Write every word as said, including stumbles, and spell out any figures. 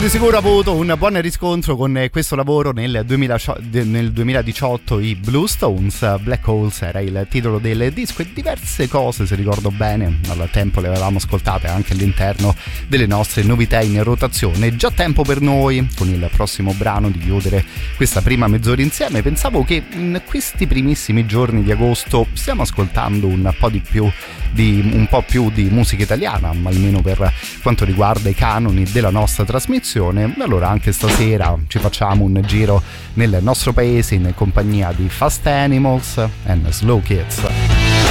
di sicuro avuto un buon riscontro con questo lavoro nel, duemila, nel duemiladiciotto. I Blue Stones, Black Holes era il titolo del disco, e diverse cose, se ricordo bene, al tempo le avevamo ascoltate anche all'interno delle nostre novità in rotazione. Già tempo per noi, con il prossimo brano, di chiudere questa prima mezz'ora insieme. Pensavo che in questi primissimi giorni di agosto stiamo ascoltando un po' di più di un po' più di musica italiana, almeno per quanto riguarda i canoni della nostra trasmissione. Allora anche stasera ci facciamo un giro nel nostro paese in compagnia di Fast Animals and Slow Kids.